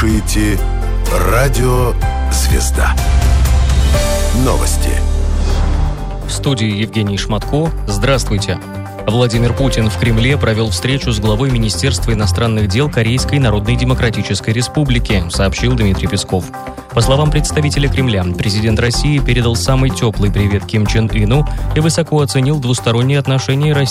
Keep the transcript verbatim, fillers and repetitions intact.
слушаете «Радио Звезда». Новости. В студии Евгений Шматко. Здравствуйте. Владимир Путин в Кремле провел встречу с главой Министерства иностранных дел Корейской Народно-Демократической Республики, сообщил Дмитрий Песков. По словам представителя Кремля, президент России передал самый теплый привет Ким Чен Ыну и высоко оценил двусторонние отношения России